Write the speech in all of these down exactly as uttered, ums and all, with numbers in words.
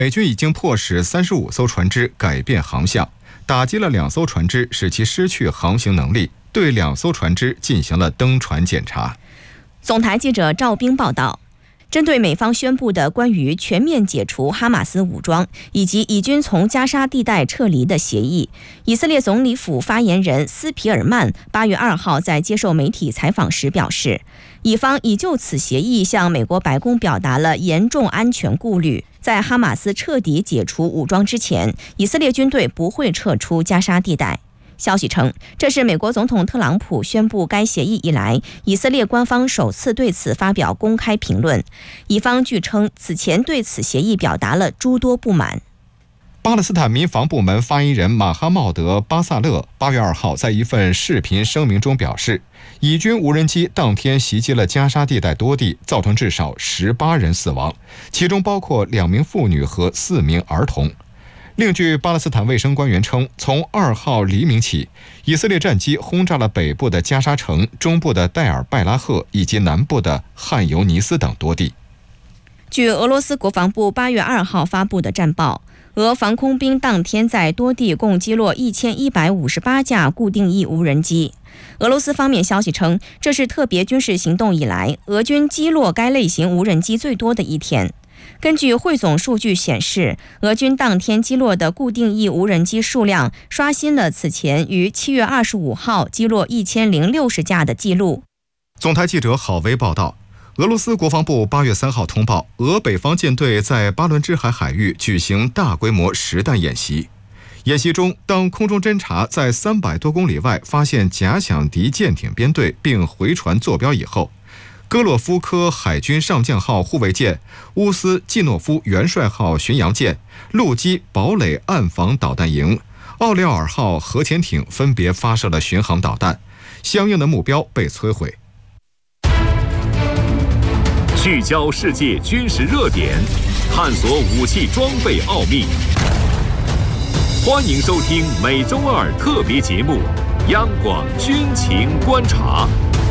美军已经迫使三十五艘船只改变航向，打击了两艘船只，使其失去航行能力，对两艘船只进行了登船检查。 总台记者赵冰报道。针对美方宣布的关于全面解除哈马斯武装以及以军从加沙地带撤离的协议，以色列总理府发言人斯皮尔曼八月二号在接受媒体采访时表示，以方已就此协议向美国白宫表达了严重安全顾虑，在哈马斯彻底解除武装之前，以色列军队不会撤出加沙地带。消息称，这是美国总统特朗普宣布该协议以来，以色列官方首次对此发表公开评论。以方据称，此前对此协议表达了诸多不满。 巴勒斯坦民防部门发言人马哈茂德·巴萨勒八月二号在一份视频声明中表示，以军无人机当天袭击了加沙地带多地，造成至少十八人死亡，其中包括两名妇女和四名儿童。另据巴勒斯坦卫生官员称，从二号黎明起，以色列战机轰炸了北部的加沙城、中部的戴尔拜拉赫以及南部的汉尤尼斯等多地。 据俄罗斯国防部八月二号发布的战报，俄防空兵当天在多地共击落一千一百五十八架固定翼无人机。俄罗斯方面消息称，这是特别军事行动以来俄军击落该类型无人机最多的一天。根据汇总数据显示，俄军当天击落的固定翼无人机数量刷新了此前于七月二十五号击落一千零六十架的记录。 总台记者郝威报道，俄罗斯国防部八月三号通报，俄北方舰队在巴伦支海海域举行大规模实弹演习。演习中，当空中侦察在三百多公里外发现假想敌舰艇编队并回传坐标以后，戈洛夫科海军上将号护卫舰、乌斯季诺夫元帅号巡洋舰、陆基堡垒暗防导弹营、奥廖尔号核潜艇分别发射了巡航导弹，相应的目标被摧毁。 聚焦世界军事热点，探索武器装备奥秘。欢迎收听每周二特别节目《央广军情观察》。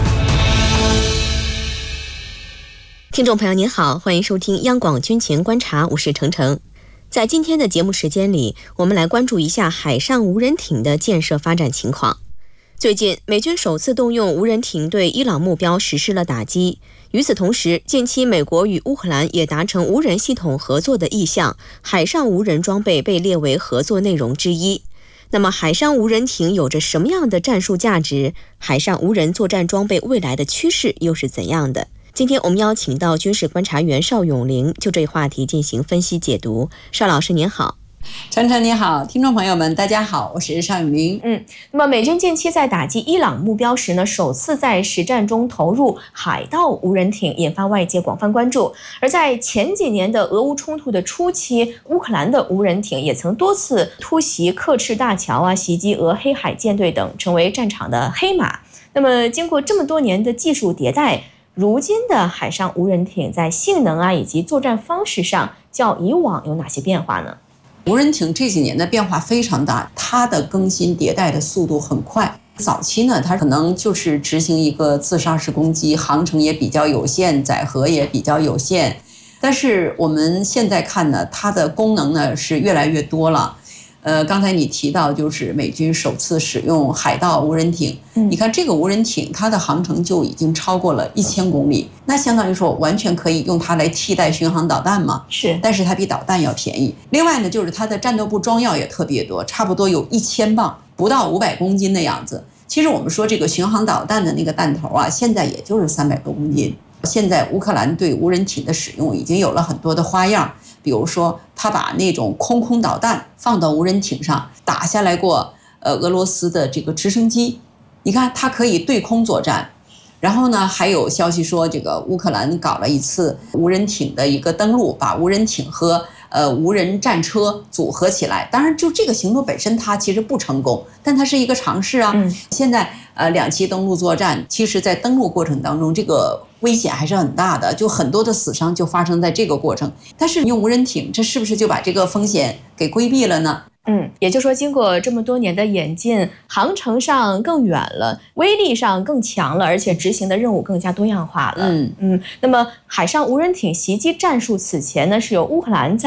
听众朋友您好，欢迎收听央广军情观察，我是程程。在今天的节目时间里，我们来关注一下海上无人艇的建设发展情况。最近，美军首次动用无人艇对伊朗目标实施了打击。与此同时，近期美国与乌克兰也达成无人系统合作的意向，海上无人装备被列为合作内容之一。那么，海上无人艇有着什么样的战术价值？海上无人作战装备未来的趋势又是怎样的？今天我们邀请到军事观察员邵永林就这一话题进行分析解读。邵老师您好。 晨晨你好，听众朋友们大家好，我是邵永林。 嗯，那么美军近期在打击伊朗目标时呢，首次在实战中投入海盗无人艇，引发外界广泛关注。而在前几年的俄乌冲突的初期，乌克兰的无人艇也曾多次突袭刻赤大桥啊，袭击俄黑海舰队等，成为战场的黑马。那么经过这么多年的技术迭代，如今的海上无人艇在性能啊以及作战方式上较以往有哪些变化呢？ 无人艇这几年的变化非常大，它的更新迭代的速度很快。早期呢，它可能就是执行一个自杀式攻击，航程也比较有限，载荷也比较有限。但是我们现在看呢，它的功能呢是越来越多了。呃，刚才你提到就是美军首次使用海盗无人艇，嗯、你看这个无人艇它的航程就已经超过了一千公里，那相当于说完全可以用它来替代巡航导弹嘛。 是， 但是它比导弹要便宜。另外呢，就是它的战斗部装药也特别多，差不多有一千磅，不到五百公斤的样子。其实我们说这个巡航导弹的那个弹头啊，现在也就是三百多公斤。现在乌克兰对无人艇的使用已经有了很多的花样。比如说，他把那种空空导弹放到无人艇上，打下来过呃俄罗斯的这个直升机，你看它可以对空作战。然后呢，还有消息说，这个乌克兰搞了一次无人艇的一个登陆，把无人艇和呃无人战车组合起来。当然，就这个行动本身它其实不成功，但它是一个尝试啊。嗯、现在呃两栖登陆作战，其实在登陆过程当中，这个危险还是很大的，就很多的死伤就发生在这个过程。但是用无人艇，这是不是就把这个风险给规避了呢？ 嗯，也就是说，经过这么多年的演进，航程上更远了，威力上更强了，而且执行的任务更加多样化了。嗯嗯，那么海上无人艇袭击战术此前呢，是由乌克兰在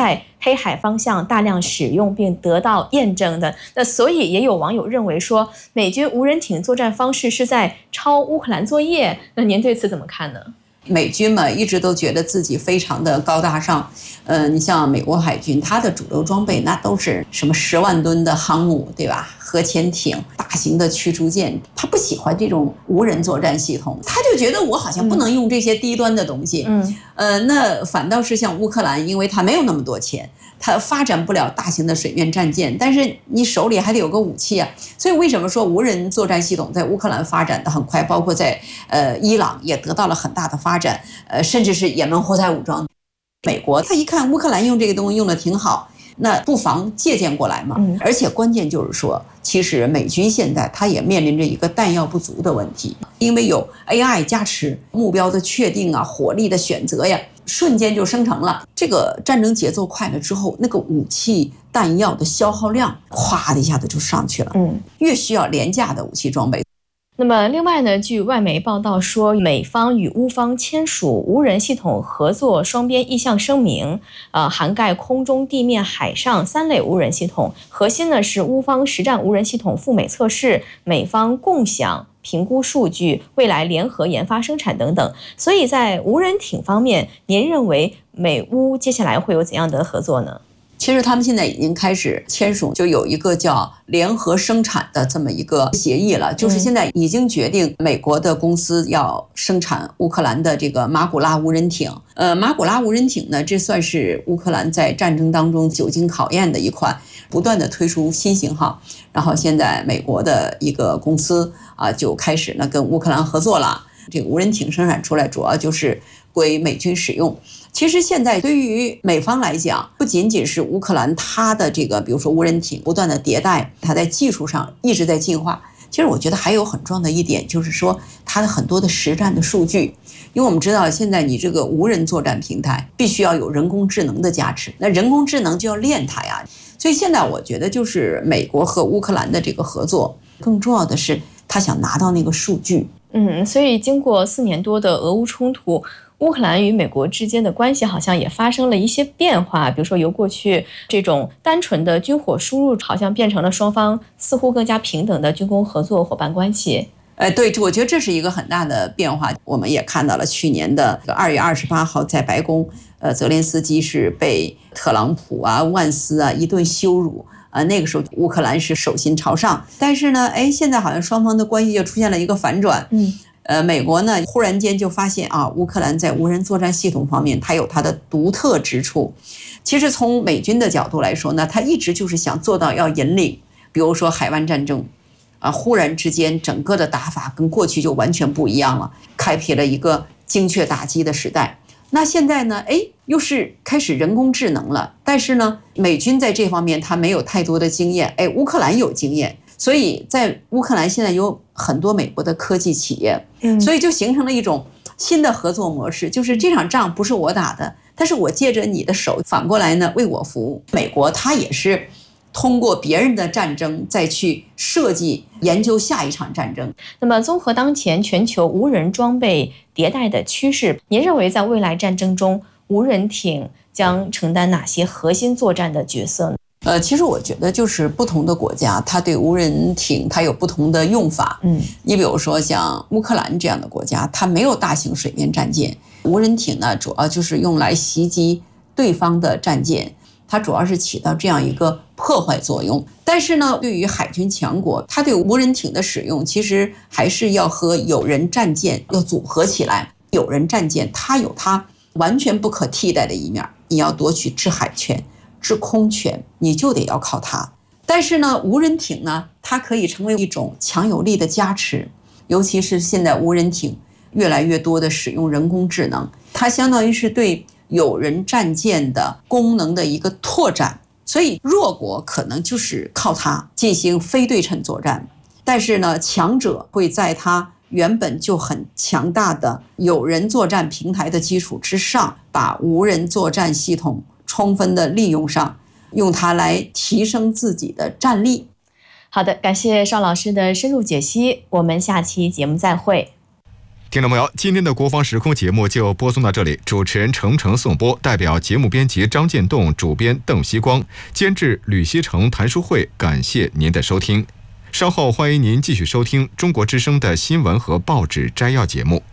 黑海方向大量使用并得到验证的。那所以也有网友认为说，美军无人艇作战方式是在抄乌克兰作业。那您对此怎么看呢？ 美军嘛，一直都觉得自己非常的高大上。呃，你像美国海军，它的主流装备那都是什么十万吨的航母，对吧？核潜艇、大型的驱逐舰，他不喜欢这种无人作战系统，他就觉得我好像不能用这些低端的东西。嗯，呃，那反倒是像乌克兰，因为他没有那么多钱，他发展不了大型的水面战舰，但是你手里还得有个武器啊。所以为什么说无人作战系统在乌克兰发展的很快，包括在呃伊朗也得到了很大的发展，呃，甚至是也门胡塞武装。美国他一看乌克兰用这个东西用的挺好，那不妨借鉴过来嘛。嗯，而且关键就是说，其实美军现在他也面临着一个弹药不足的问题，因为有 A I 加持，目标的确定啊，火力的选择呀，瞬间就生成了。这个战争节奏快了之后，那个武器弹药的消耗量咵的一下子就上去了。嗯，越需要廉价的武器装备。 那么另外呢，据外媒报道说，美方与乌方签署无人系统合作双边意向声明，呃，涵盖空中、地面、海上三类无人系统，核心呢是乌方实战无人系统赴美测试，美方共享评估数据，未来联合研发生产等等。所以在无人艇方面，您认为美乌接下来会有怎样的合作呢？ 其实他们现在已经开始签署，就有一个叫联合生产的这么一个协议了，就是现在已经决定美国的公司要生产乌克兰的这个马古拉无人艇。呃，马古拉无人艇呢，这算是乌克兰在战争当中久经考验的一款，不断的推出新型号。然后现在美国的一个公司啊，就开始呢跟乌克兰合作了。这个无人艇生产出来，主要就是归美军使用。其实现在对于美方来讲，不仅仅是乌克兰它的这个，比如说无人艇不断的迭代，它在技术上一直在进化。其实我觉得还有很重要的一点，就是说它的很多的实战的数据，因为我们知道现在你这个无人作战平台必须要有人工智能的加持，那人工智能就要练它呀。所以现在我觉得就是美国和乌克兰的这个合作，更重要的是他想拿到那个数据。 嗯，所以经过四年多的俄乌冲突，乌克兰与美国之间的关系好像也发生了一些变化，比如说由过去这种单纯的军火输入，好像变成了双方似乎更加平等的军工合作伙伴关系。 哎，对，我觉得这是一个很大的变化。我们也看到了去年的二月二十八号，在白宫，呃，泽连斯基是被特朗普啊、万斯啊一顿羞辱。啊，那个时候乌克兰是手心朝上，但是呢，哎，现在好像双方的关系就出现了一个反转。嗯，呃，美国呢忽然间就发现啊，乌克兰在无人作战系统方面，它有它的独特之处。其实从美军的角度来说呢，它一直就是想做到要引领，比如说海湾战争，啊，忽然之间整个的打法跟过去就完全不一样了，开辟了一个精确打击的时代。那现在呢，哎，又是开始人工智能了，但是呢，美军在这方面他没有太多的经验，哎，乌克兰有经验，所以在乌克兰现在有很多美国的科技企业，嗯，所以就形成了一种新的合作模式，就是这场仗不是我打的，但是我借着你的手，反过来呢为我服务。美国它也是通过别人的战争再去设计研究下一场战争。 那么综合当前全球无人装备迭代的趋势，您认为在未来战争中无人艇将承担哪些核心作战的角色呢？ 呃，其实我觉得就是不同的国家，它对无人艇它有不同的用法。嗯，你比如说像乌克兰这样的国家，它没有大型水面战舰，无人艇呢主要就是用来袭击对方的战舰，它主要是起到这样一个破坏作用。但是呢，对于海军强国，它对无人艇的使用其实还是要和有人战舰要组合起来。有人战舰它有它完全不可替代的一面，你要夺取制海权、制空权，你就得要靠它。但是呢，无人艇呢，它可以成为一种强有力的加持，尤其是现在无人艇越来越多的使用人工智能，它相当于是对有人战舰的功能的一个拓展。所以弱国可能就是靠它进行非对称作战，但是呢，强者会在它原本就很强大的有人作战平台的基础之上，把无人作战系统充分的利用上，用它来提升自己的战力。 好的，感谢邵老师的深入解析，我们下期节目再会。 听众朋友，今天的国防时空节目就播送到这里，主持人程程送播，代表节目编辑张建栋、主编邓锡光、监制吕锡成、谭淑慧，感谢您的收听。稍后欢迎您继续收听中国之声的新闻和报纸摘要节目。